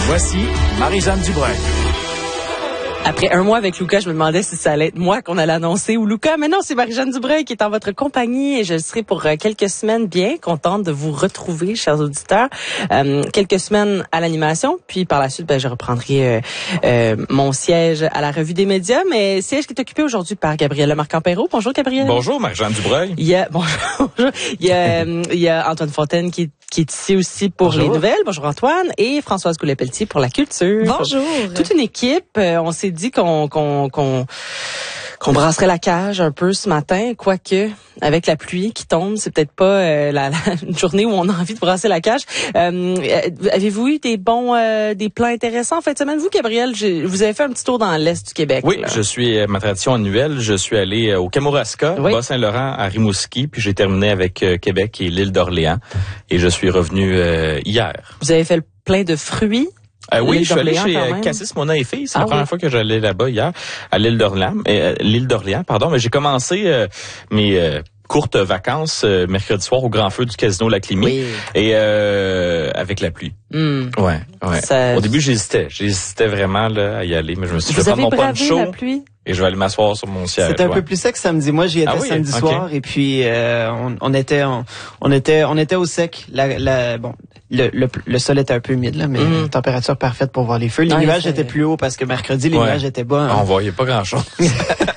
Voici Marie-Jeanne Dubreuil. Après un mois avec Luca, je me demandais si ça allait être moi qu'on allait annoncer ou Luca. Mais non, c'est Marie-Jeanne Dubreuil qui est en votre compagnie et je serai pour quelques semaines bien contente de vous retrouver, chers auditeurs. Quelques semaines à l'animation, puis par la suite, je reprendrai mon siège à la Revue des médias. Mais siège qui est occupé aujourd'hui par Gabrielle Marc-Ampero. Bonjour, Gabrielle. Bonjour, Marie-Jeanne Dubreuil. Il y a Antoine Fontaine qui est ici aussi pour les nouvelles. Bonjour Antoine. Et Françoise Goulet-Pelletier pour la culture. Bonjour. Toute une équipe. On s'est dit qu'on brasserait la cage un peu ce matin, quoique avec la pluie qui tombe, c'est peut-être pas une journée où on a envie de brasser la cage. Avez-vous eu des plans intéressants en fin de semaine? Vous, Gabrielle, vous avez fait un petit tour dans l'Est du Québec. Oui, là. je suis, ma tradition annuelle, je suis allé au Kamouraska, Bas-Saint-Laurent, à Rimouski, puis j'ai terminé avec Québec et l'île d'Orléans. Et je suis revenu hier. Vous avez fait le plein de fruits? Oui, je suis allé chez Cassis Mona et Filles. C'est la première fois que j'allais là-bas hier, à l'île d'Orléans. Mais j'ai commencé mes courtes vacances mercredi soir au grand feu du casino Lac Limy et avec la pluie. Ouais. Au début, j'hésitais vraiment là à y aller, mais je me suis dit, je vais prendre mon poncho la pluie? et je vais aller m'asseoir sur mon siège. C'était un peu plus sec samedi. Moi, j'y étais samedi soir et puis on était au sec. Le sol était un peu humide là, mais température parfaite pour voir les feux. Les nuages étaient plus hauts parce que mercredi les nuages étaient bas. On voyait pas grand-chose.